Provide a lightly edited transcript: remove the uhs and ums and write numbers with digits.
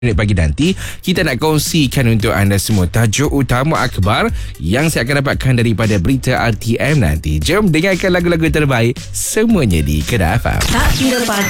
minit pagi nanti, kita nak kongsikan untuk anda semua tajuk utama akhbar yang saya akan dapatkan daripada berita RTM nanti. Jom dengarkan lagu-lagu terbaik semuanya di Kedah FM. Tak kira pagi.